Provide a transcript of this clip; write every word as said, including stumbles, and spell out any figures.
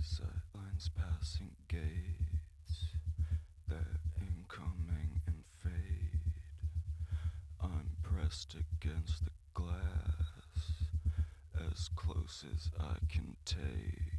Sightlines passing gates, their incoming and fade. I'm pressed against the glass, as close as I can take.